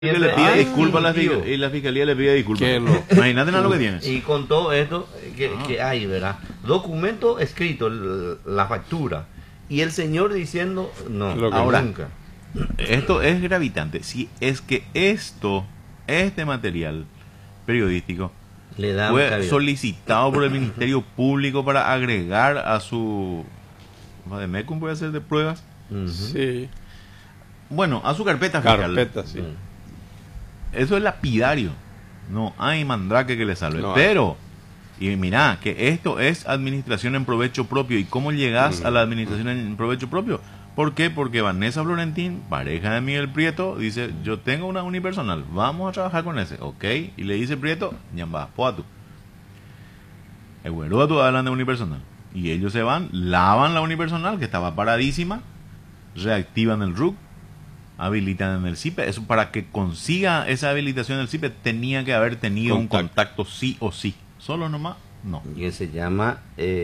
que le pide disculpas a la fiscalía y la fiscalía le pide disculpas. Imagínate lo que tienes. Y con todo esto que hay, ¿verdad? Documento escrito, la factura. Y el señor diciendo, no, ahora, nunca. Esto es gravitante. Si es que este material periodístico fue solicitado por el Ministerio Público para agregar a su... ¿Vademecum puede hacer de pruebas? Sí. Bueno, a su carpeta fiscal. Carpeta, sí. Eso es lapidario. No hay mandrake que le salve. No Pero, y mirá, que esto es administración en provecho propio. ¿Y cómo llegas a la administración en provecho propio? ¿Por qué? Porque Vanessa Florentín, pareja de Miguel Prieto, dice, yo tengo una unipersonal, vamos a trabajar con ese, ¿ok? Y le dice Prieto, ñamba, poatu. El güero tú hablan de unipersonal. Y ellos se van, lavan la unipersonal, que estaba paradísima, reactivan el RUC, habilitan en el CIPE. Eso, para que consiga esa habilitación en el CIPE, tenía que haber tenido un contacto sí o sí. Solo nomás, no. Y que se llama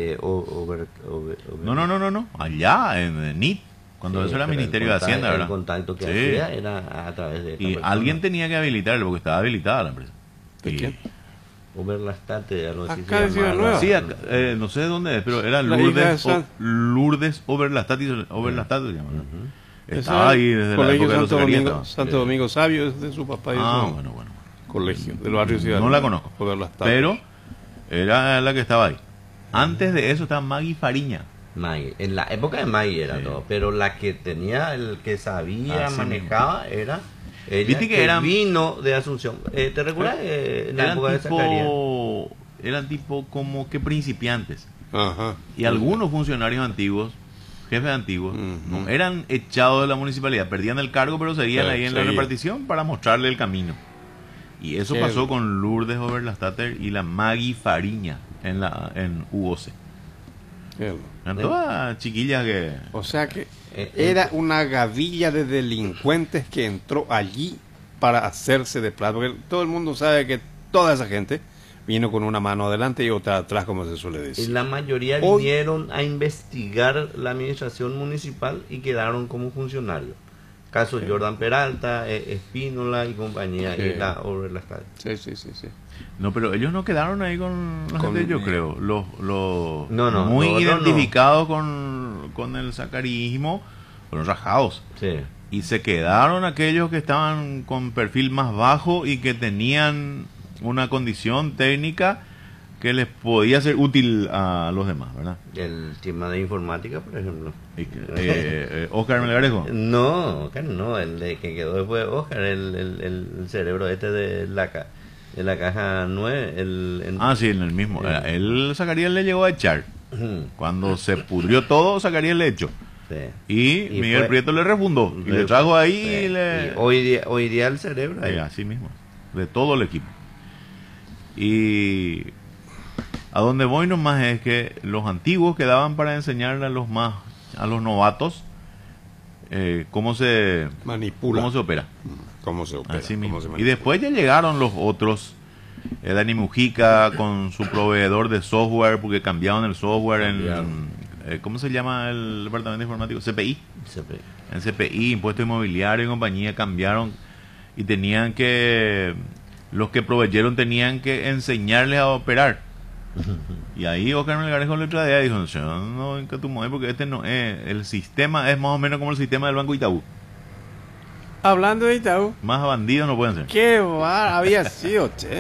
No. Allá, en NIT. Cuando eso era Ministerio de Hacienda, ¿verdad? El contacto que hacía era a través de esta y persona. Alguien tenía que habilitarlo porque estaba habilitada la empresa. ¿De quién? Oberlastate, algo así. Acá decía Nueva. Sí, no sé de dónde es, pero era Lourdes Oberlastate se llama. Estaba ahí desde la época de los Zacarias. Santo Domingo Sabio es de su papá y bueno. Colegio, del barrio Ciudad. No la conozco, pero era la que estaba ahí. Antes de eso estaba Maggie Fariña. Maggie. En la época de Maggie era todo, pero la que tenía, el que sabía, manejaba, era ella. ¿Viste que vino de Asunción? ¿Te recuerdas en la época de Zacarías? Eran tipo como que principiantes. Ajá. Y algunos funcionarios antiguos, jefes antiguos, no eran echados de la municipalidad, perdían el cargo, pero seguían ahí en la repartición para mostrarle el camino. Y eso pasó con Lourdes Oberlastater y la Maggie Fariña en UOC. Eran todas chiquillas que... O sea que era una gavilla de delincuentes que entró allí para hacerse de plata. Porque todo el mundo sabe que toda esa gente vino con una mano adelante y otra atrás, como se suele decir. Y la mayoría vinieron a investigar la administración municipal y quedaron como funcionarios. Caso Jordan Peralta, Espínola y compañía, y la Oberlastate. Sí. No, pero ellos no quedaron ahí con la gente, yo creo. Los muy identificados con el zacarismo, fueron rajados. Sí. Y se quedaron aquellos que estaban con perfil más bajo y que tenían una condición técnica que les podía ser útil a los demás, ¿verdad? El tema de informática, por ejemplo. ¿Oscar Melgarejo? No, Oscar no, el de que quedó después de Oscar, el cerebro este de la caja 9. Sí, en el mismo. Él, Zacarías le llegó a echar. Cuando se pudrió todo, Zacarías le echó. Sí. Y Miguel Prieto le refundó. Y le trajo ahí. Y hoy día el cerebro. Así mismo. De todo el equipo. Y a donde voy nomás es que los antiguos quedaban para enseñarle a los novatos cómo se manipula, cómo se opera. Así mismo. Y después ya llegaron los otros, Dani Mujica con su proveedor de software, porque cambiaron el software en ¿cómo se llama el departamento informático? CPI. En CPI, impuesto inmobiliario y compañía, cambiaron y tenían que, los que proveyeron tenían que enseñarles a operar. Y ahí Oscar Melgarejo le traía y dijo, no, en que tu mujer, porque este no es, el sistema es más o menos como el sistema del Banco Itaú. Hablando de Itaú, más bandidos no pueden ser. Qué había sido, che.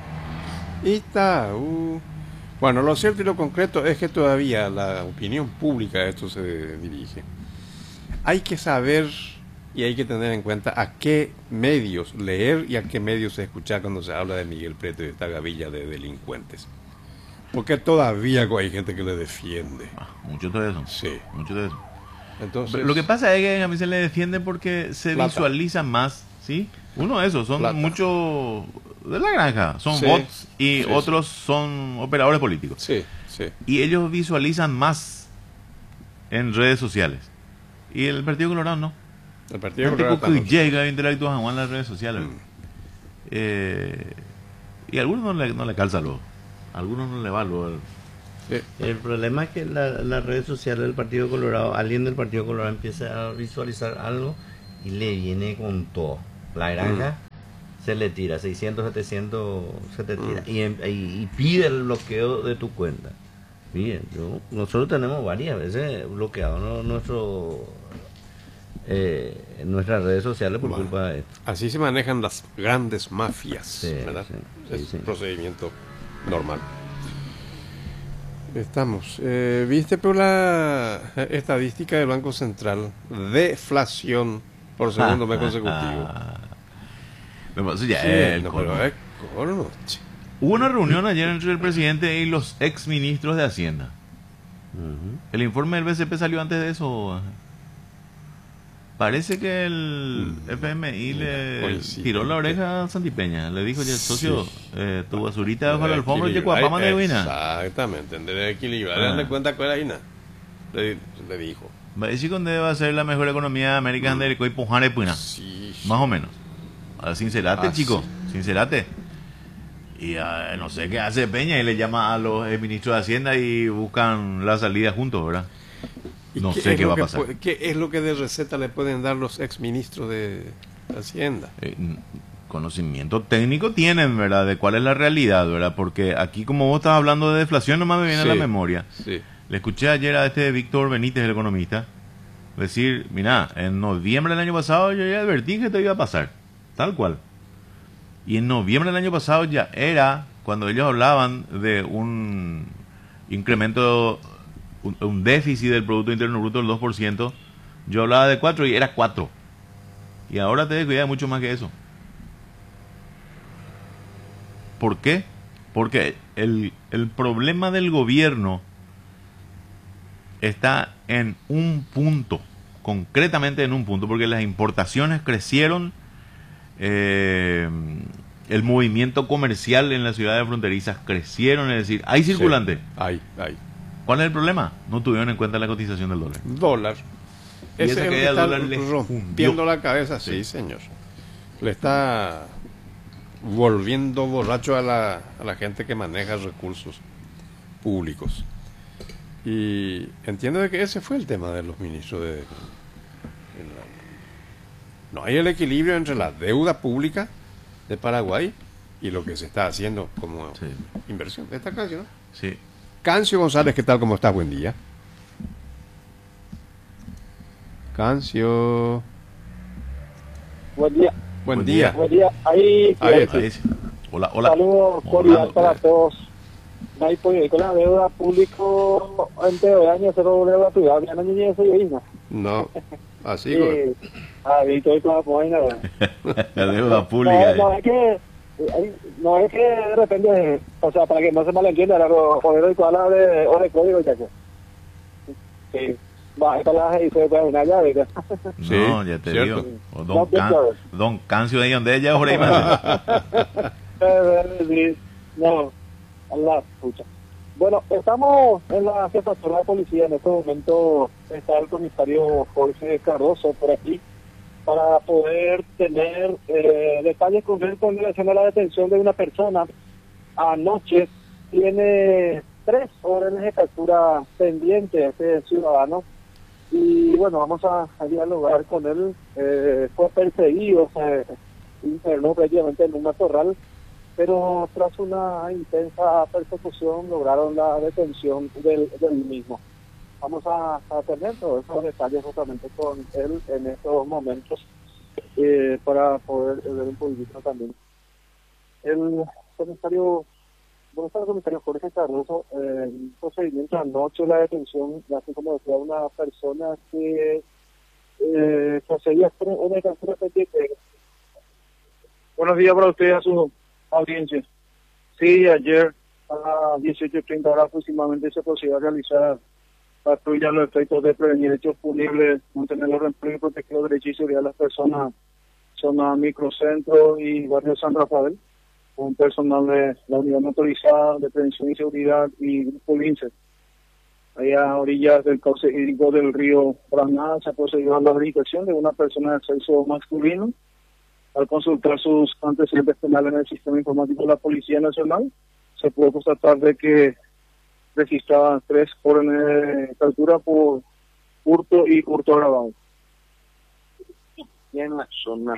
Itaú. Bueno, lo cierto y lo concreto es que todavía la opinión pública de esto se dirige. Hay que saber y hay que tener en cuenta a qué medios leer y a qué medios escuchar cuando se habla de Miguel Prieto y de esta gavilla de delincuentes. Porque todavía hay gente que le defiende. Mucho de eso. Sí. Mucho de eso. Entonces, lo que pasa es que a mí se le defiende porque se visualiza más, ¿sí? Uno de esos, son muchos de la granja, son bots y otros son operadores políticos. Sí. Y ellos visualizan más en redes sociales. Y el Partido Colorado no. El Partido Colorado que llega a interactuar en las redes sociales. Y a algunos no le calza luego. A algunos no le va luego. El problema es que las redes sociales del Partido Colorado, alguien del Partido Colorado empieza a visualizar algo y le viene con todo. la granja, se le tira 600, 700, se te tira y pide el bloqueo de tu cuenta. Bien, nosotros tenemos varias veces bloqueado en nuestras redes sociales por culpa de esto. Así se manejan las grandes mafias, Sí, ¿verdad? sí, Es sí. un procedimiento normal. Estamos. ¿Viste por la estadística del Banco Central? Deflación por segundo mes consecutivo. No, eso ya Sí, es el no, colmo. pero es colmo, che. Hubo una reunión ayer entre el presidente y los ex ministros de Hacienda. Ujú. El informe del BCP salió antes de eso. Parece que el FMI le coincidente. tiró la oreja a Santipeña. Le dijo, ya socio, Sí. tu basurita bajo la alfombra y te Equilibrar, cuapama de buena. exactamente, en vez de equilibrar, Ah. darle cuenta que era ahí nada. Le dijo. Va a decir dónde va a ser la mejor economía de América donde le pujar de puna. Sí. Más o menos. Ahora, sincerate, Ah, chico. sí. Sincerate. Y no sé qué hace Peña y le llama a los ministros de Hacienda y buscan la salida juntos, ¿verdad? ¿Y No qué sé es qué lo va a que pasar. ¿Qué es lo que de receta le pueden dar los exministros de Hacienda? Conocimiento técnico tienen, ¿verdad? De cuál es la realidad, ¿verdad? Porque aquí, como vos estás hablando de deflación, nomás me viene a la Sí. memoria. Sí. Le escuché ayer a este Víctor Benítez, el economista, decir, mira, en noviembre del año pasado yo ya advertí que esto iba a pasar, tal cual. Y en noviembre del año pasado ya era cuando ellos hablaban de un incremento, un déficit del Producto Interno Bruto del 2%, yo hablaba de 4 y era 4. Y ahora te descuidas mucho más que eso. ¿Por qué? Porque el problema del gobierno está en un punto, concretamente en un punto, porque las importaciones crecieron, el movimiento comercial en las ciudades fronterizas crecieron, es decir, hay circulante. Sí. Hay. ¿Cuál es el problema? No tuvieron en cuenta la cotización del dólar. Dólar. Y Ese esa es el caída que del está dólar les rompiendo fundió. la cabeza, sí, señor. Le está volviendo borracho a la gente que maneja recursos públicos. Y entiendo de que ese fue el tema de los ministros no hay el equilibrio entre la deuda pública de Paraguay y lo que se está haciendo como Sí. inversión. Esta canción, ¿no? Sí. Cancio González, ¿qué tal? ¿Cómo estás? Buen día. Cancio. Buen día. Buen Buen día. día. Buen día. Ahí, Ahí Ahí sí. Hola, hola. saludos Hola. cordial para todos. No hay pollo con la deuda público entre de años, pero deuda privada. Ya no ni eso yo misma. No, así. güey. Ahí estoy con la poina. La deuda pública. No es que. No es que de repente, o sea, para que no se malentienda, era joder y habla de hora de código, ya que. Sí, va para la y se puede una llave. Sí, No, ya te cierto. digo. O No, Don Cancio ahí donde ella por ahí más. Sí, no, a la pucha. Bueno, estamos en la jefatura de policía. En este momento está el comisario Jorge Cardoso por aquí para poder tener detalles concretos en relación a la detención de una persona. Anoche tiene 3 órdenes de captura pendientes este ciudadano y bueno, vamos a dialogar con él. Fue perseguido, se internó prácticamente en un matorral, pero tras una intensa persecución lograron la detención del mismo. Vamos a tener todos esos detalles justamente con él en estos momentos para poder ver un poquito también. El comisario, buenos días, comisario Jorge Cardoso, un procedimiento anoche, la detención, así como decía, una persona que poseía una captura pendiente. Buenos días para usted y a su audiencia. Sí, ayer a las 18:30 horas aproximadamente se procedió a realizar patrulla los efectos de prevenir hechos punibles, mantener el orden público y proteger los derechos y seguridad de las personas, zona microcentro y barrio San Rafael, con personal de la unidad motorizada de prevención y seguridad y grupo Lince. Ahí a orillas del cauce hídrico del río Paraná se procedió a la verificación de una persona de sexo masculino. Al consultar sus antecedentes penales en el sistema informático de la Policía Nacional, se pudo constatar de que registraba 3 órdenes de captura por hurto y hurto agravado. Y en la zona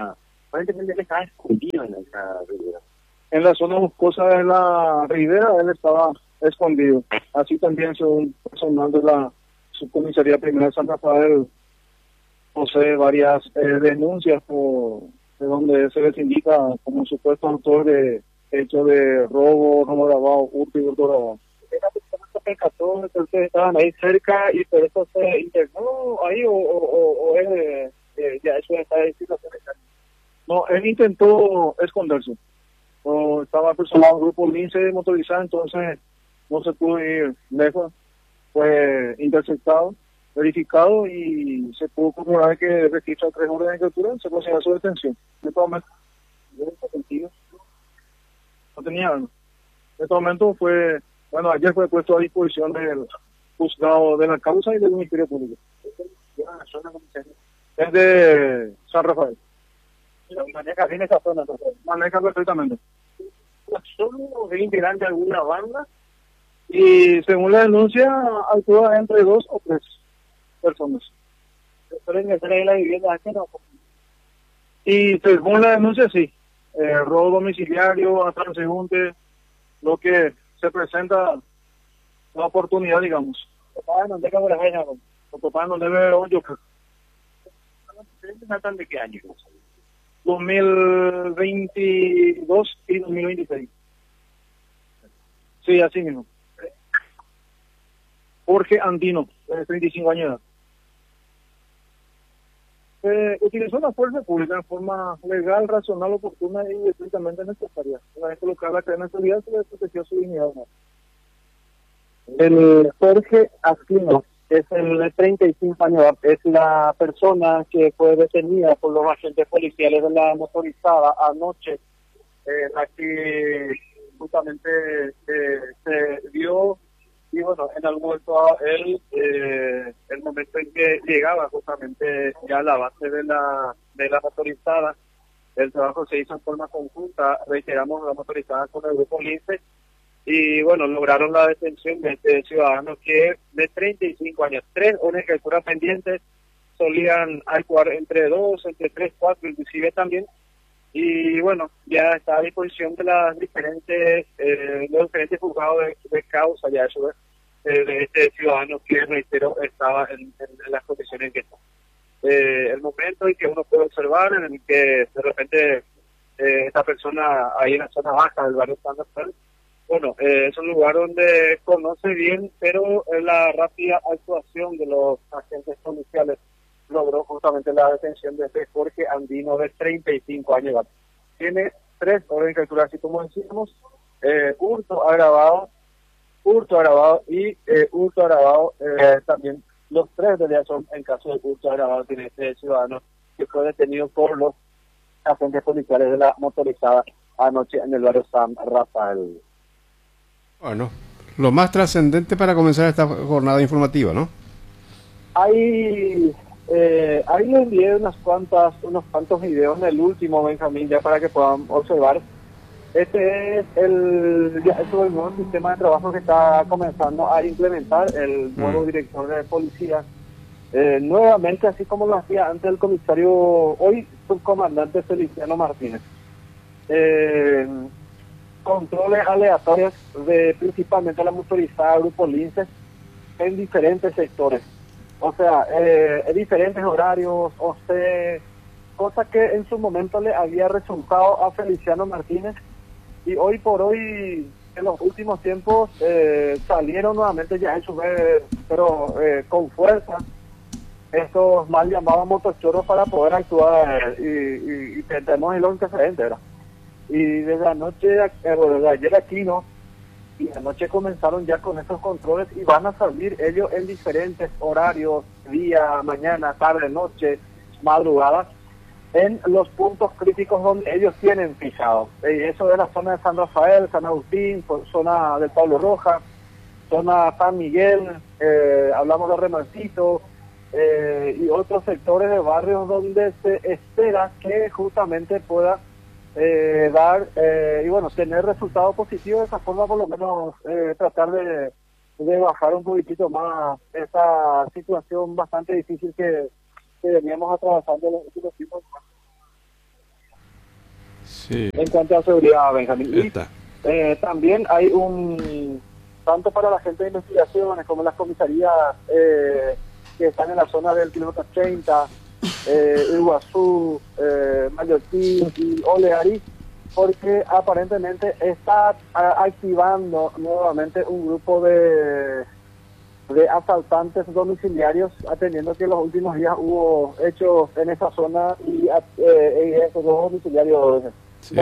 Aparentemente él estaba escondido en esa ribera. En la zona boscosa de la ribera él estaba escondido. Así también, según personal de la Subcomisaría Primera de San Rafael, posee varias denuncias de donde se les indica como supuesto autor de hechos de robo grabado, hurto y hurto grabado. Esa persona se percató de que ustedes estaban ahí cerca y por eso se internó ahí o es ya eso está en situación extraña. No, él intentó esconderse. O estaba personado un grupo lince motorizado, entonces no se pudo ir lejos. Fue interceptado, verificado y se pudo comprobar que registra 3 órdenes de captura, se procedió a su detención. En este momento, no tenía arma. En este momento ayer fue puesto a disposición del juzgado de la causa y del Ministerio Público. Es de San Rafael. Maneja bien esa zona, entonces. Maneja perfectamente. Solo es integrante de alguna banda y según la denuncia actúa entre 2 o 3 personas. Suelen ingresar en la vivienda ajena. Y según la denuncia sí, robo domiciliario a transeúnte, lo que se presenta la oportunidad, digamos. Papá no deja por la fecha, o papá no debe 8. ¿De qué año? 2022 y 2026. Sí, así mismo. Jorge Andino, de 35 años de edad. Utilizó la fuerza pública en forma legal, racional, oportuna y estrictamente necesaria. Una vez colocada la cadena de seguridad, se le protegió su dignidad. El Jorge Aquino es el de 35 años, es la persona que fue detenida por los agentes policiales de la motorizada anoche, la que justamente se vio, y bueno, en algún momento él, el momento en que llegaba justamente ya a la base de la motorizada, el trabajo se hizo en forma conjunta, reiteramos, la motorizada con el grupo Lince, y bueno, lograron la detención de este ciudadano que de 35 años, 3 órdenes de captura pendientes, solían actuar entre 2, entre 3, 4, inclusive también, y bueno, ya está a disposición de las diferentes, los diferentes juzgados de causa, ya eso de este ciudadano que, reitero, estaba en las condiciones en que está. El momento en que uno puede observar, en el que de repente esta persona ahí en la zona baja del barrio San Rafael, bueno, es un lugar donde conoce bien, pero la rápida actuación de los agentes policiales logró justamente la detención de este Jorge Andino de 35 años. Tiene 3 órdenes de captura, así como decíamos, hurto agravado y hurto agravado también. Los 3 de ellos son en caso de hurto agravado, tiene este ciudadano que fue detenido por los agentes policiales de la motorizada anoche en el barrio San Rafael. Bueno, lo más trascendente para comenzar esta jornada informativa, ¿no? Ahí les envié unos cuantos videos en el último, Benjamín, ya para que puedan observar. Este es el nuevo sistema de trabajo que está comenzando a implementar el nuevo director de policía. Nuevamente, así como lo hacía antes el comisario, hoy subcomandante Feliciano Martínez. Controles aleatorios de principalmente la motorizada Grupo Lince en diferentes sectores, o sea, en diferentes horarios, cosa que en su momento le había resultado a Feliciano Martínez, y hoy por hoy en los últimos tiempos salieron nuevamente ya hechos, pero con fuerza, estos mal llamados motochoros para poder actuar y tenemos el antecedente, ¿verdad? Y desde anoche, desde ayer aquí, ¿no? Y anoche comenzaron ya con esos controles y van a salir ellos en diferentes horarios, día, mañana, tarde, noche, madrugada, en los puntos críticos donde ellos tienen fijados. Eso de la zona de San Rafael, San Agustín, zona del Pablo Rojas, zona San Miguel, hablamos de Remarcito, y otros sectores de barrios donde se espera que justamente pueda dar y bueno, tener resultados positivos. De esa forma por lo menos tratar de bajar un poquitito más esa situación bastante difícil que veníamos atravesando en los últimos tiempos. Sí, en cuanto a seguridad, Benjamín. Y está. también hay un, tanto para la gente de investigaciones como las comisarías que están en la zona del kilómetro 30, Iguazú, Mallorquín y Olearí, porque aparentemente está activando nuevamente un grupo de asaltantes domiciliarios, atendiendo que los últimos días hubo hechos en esa zona y esos dos domiciliarios Sí.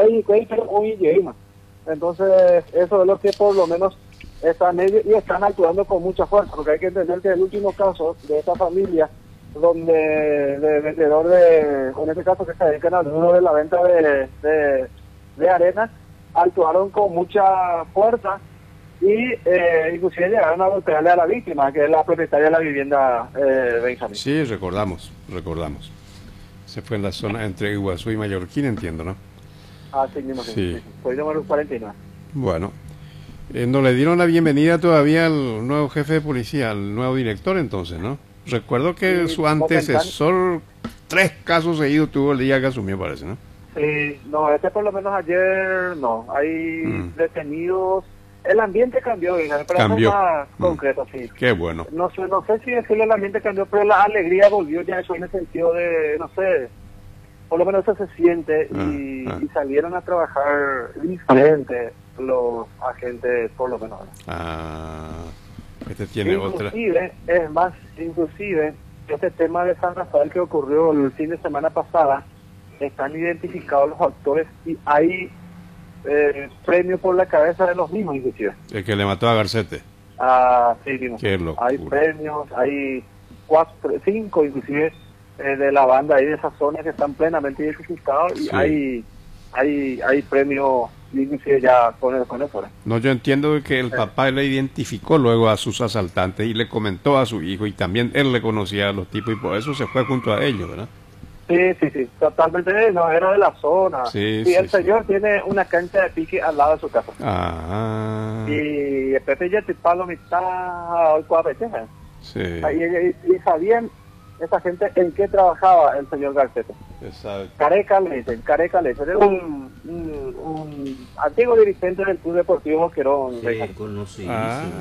entonces eso es lo que por lo menos están ellos y están actuando con mucha fuerza, porque hay que entender que el último caso de esta familia donde de vendedor en este caso que se dedican al rubro de la venta de arena, actuaron con mucha fuerza y inclusive llegaron a golpearle a la víctima, que es la propietaria de la vivienda, Benjamín. Sí, recordamos. Se fue en la zona entre Iguazú y Mallorquín, entiendo, ¿no? Así mismo, Sí. Fue número 49. Bueno, no le dieron la bienvenida todavía al nuevo jefe de policía, al nuevo director entonces, ¿no? Recuerdo que Sí, su antecesor 3 casos seguidos tuvo el día que asumió, parece, ¿no? Sí, no, por lo menos ayer no. Hay detenidos. El ambiente cambió, Benjamín, pero Cambió. eso es más concreto, sí. Qué bueno. No sé si decirle el ambiente cambió, pero la alegría volvió ya, eso en el sentido de, no sé, por lo menos eso se siente y salieron a trabajar diferente los agentes, por lo menos. Este tiene otra. Es más, inclusive, este tema de San Rafael que ocurrió el fin de semana pasada, están identificados los actores y hay premio por la cabeza de los mismos, inclusive. El que le mató a Garcete. Sí, mismo. Qué locura. Hay premios, hay 5 inclusive de la banda ahí de esa zona que están plenamente identificados y Sí. hay premios inclusive ya con eso, ¿no? No, yo entiendo que el papá le identificó luego a sus asaltantes y le comentó a su hijo y también él le conocía a los tipos y por eso se fue junto a ellos, ¿verdad? Sí, totalmente, no, era de la zona. Sí, el señor tiene una cancha de pique al lado de su casa. Y el Pepe ya te palo mitad hoy cuapeteja. Sí. Y sabían esa gente en qué trabajaba el señor Garcete. Exacto. Careca le dicen, era un antiguo dirigente del Club Deportivo Boquerón. Sí, conocidísimo.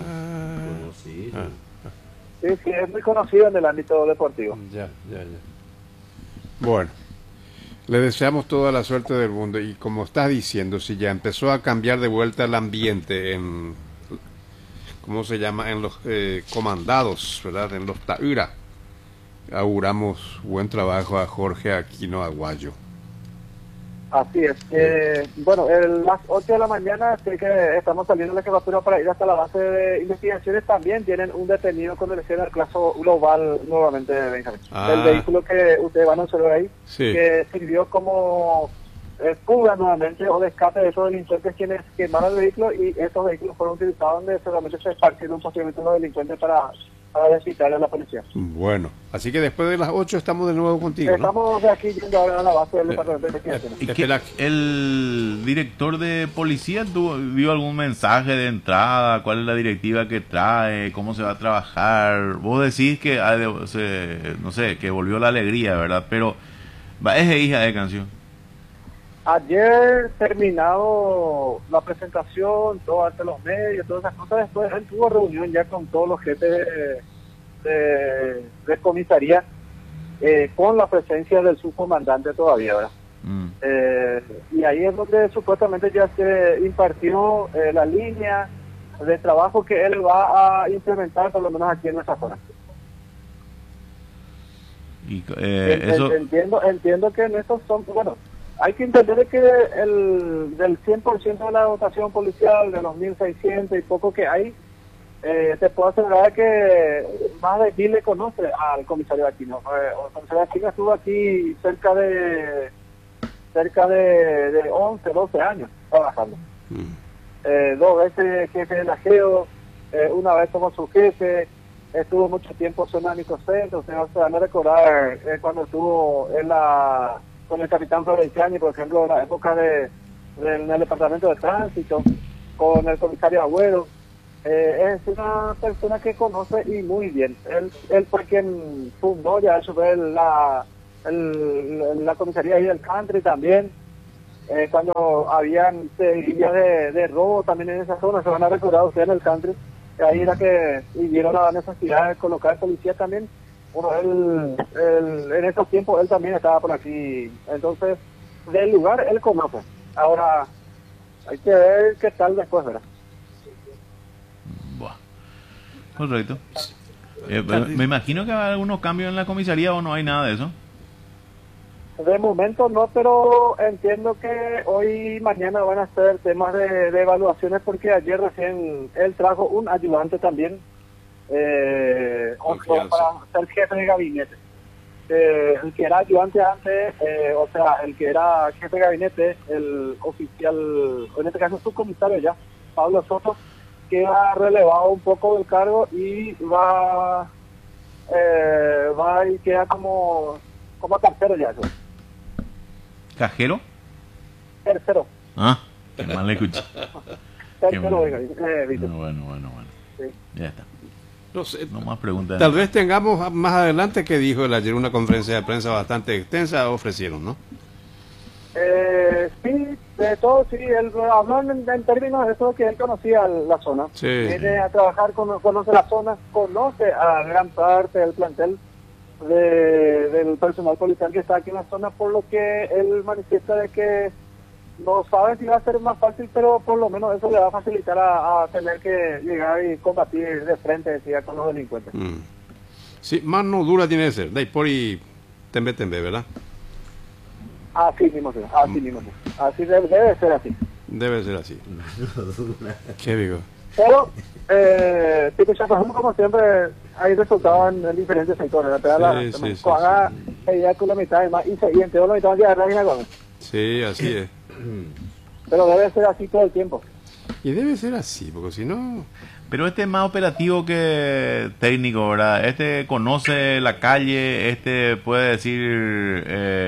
Sí, es muy conocido en el ámbito deportivo. Ya. Bueno, le deseamos toda la suerte del mundo y como estás diciendo, si ya empezó a cambiar de vuelta el ambiente en, ¿cómo se llama? En los comandados, ¿verdad? En los Taura. Auguramos buen trabajo a Jorge Aquino Aguayo. Así es. Bueno, las 8 de la mañana sé que estamos saliendo de la jefatura para ir hasta la base de investigaciones. También tienen un detenido con el caso global nuevamente, Benjamín. El vehículo que ustedes van a observar ahí, sí, que sirvió como fuga nuevamente o de escape de esos delincuentes quienes quemaron el vehículo, y estos vehículos fueron utilizados donde seguramente se esparcieron posteriormente los delincuentes para descitarle a la policía. Bueno, así que después de las 8 estamos de nuevo contigo, ¿no? Estamos de aquí yendo ahora a la base del departamento de investigaciones. ¿Y que el director de policía dio algún mensaje de entrada? ¿Cuál es la directiva que trae? ¿Cómo se va a trabajar? Vos decís que, no sé, que volvió la alegría, ¿verdad? Pero es hija de canción. Ayer, terminado la presentación, todo ante los medios, todas esas cosas, después él tuvo reunión ya con todos los jefes de comisaría, con la presencia del subcomandante todavía, ¿verdad? Y ahí es donde supuestamente ya se impartió la línea de trabajo que él va a implementar, por lo menos aquí en nuestra zona. Y, entiendo que en estos son, bueno, hay que entender que del 100% de la dotación policial, de los 1.600 y poco que hay, te puedo asegurar que más de 1.000 le conoce al comisario Aquino. El comisario Aquino estuvo aquí cerca de 11, 12 años trabajando. 2 veces jefe de la GEO, una vez como su jefe, estuvo mucho tiempo en zona de microcentro. Ustedes van a recordar cuando estuvo con el capitán Florenciani, por ejemplo, en la época del departamento de tránsito, con el comisario Agüero. Es una persona que conoce y muy bien. Él fue quien fundó ya eso, la comisaría ahí del country también. cuando habían seguidillas de robo también en esa zona. Se van a recordar ustedes en el country, que ahí era que vieron la necesidad de colocar policía también. Bueno, en esos tiempos él también estaba por aquí, entonces del lugar él conoce. Ahora hay que ver qué tal después, ¿verdad? Buah. Correcto. Me imagino que va a haber algunos cambios en la comisaría o no hay nada de eso. De momento no, pero entiendo que hoy y mañana van a ser temas de evaluaciones, porque ayer recién él trajo un ayudante también, otro para ser jefe de gabinete. El que era ayudante antes, o sea, el que era jefe de gabinete, el oficial, en este caso subcomisario ya, Pablo Soto, queda relevado un poco del cargo y va y queda como tercero ya. Eso. ¿Cajero? Tercero. Ah, qué mal le escuché. Tercero, Qué dice. Bueno. Sí. Ya está. No sé, No más preguntas. tal vez tengamos más adelante, que dijo él ayer, una conferencia de prensa bastante extensa, ofrecieron, ¿no? Sí, de todo, sí. Él habló en términos de eso, que él conocía la zona. Sí. Viene a trabajar, conoce la zona, conoce a gran parte del plantel del personal policial que está aquí en la zona, por lo que él manifiesta de que no sabe si va a ser más fácil, pero por lo menos eso le va a facilitar a tener que llegar y combatir de frente, decía, con los delincuentes. Sí, mano dura tiene que ser. De ahí por y tembe, ¿verdad? Así mismo, sí, así mismo. Sí. Así debe ser así. Debe ser así. ¿Qué digo? Pero, tipo Chapajú, como siempre, hay resultados en diferentes sectores. Sí. Haga ella con la mitad más y en toda la mitad de la reina con. Sí, así es. Pero debe ser así todo el tiempo. Y debe ser así, porque si no... Pero este es más operativo que técnico, ¿verdad? Este conoce la calle, este puede decir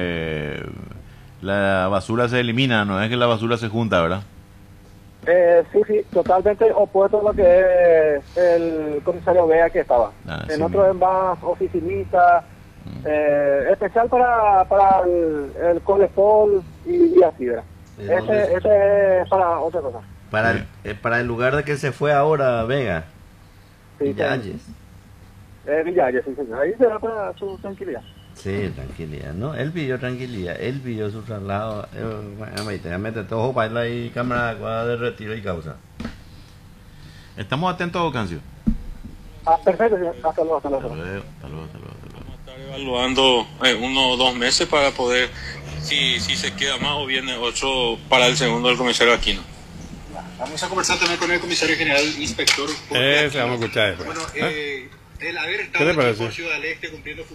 la basura se elimina, no es que la basura se junta, ¿verdad? Sí, totalmente opuesto a lo que es el comisario Vega que estaba. En otro es más oficinista, especial para el colesterol y así, ¿verdad? Ese es para otra cosa. Para el lugar de que se fue ahora, Vega. Sí, Villalles. Villalles, sí, señor. Ahí se da para su tranquilidad. Sí, tranquilidad, ¿no? Él pidió tranquilidad, él pidió su traslado. Mete todo baila y cámara de retiro y causa. Estamos atentos, Cancio. Perfecto, señor. Hasta luego. Hasta luego. Vamos a estar evaluando 1 o 2 meses para poder, si se queda más o viene otro para el segundo del comisario Aquino. Vamos a conversar también con el comisario general inspector. Vamos a escuchar después. Bueno, el haber ¿Qué le estado parece? por Ciudad del Este cumpliendo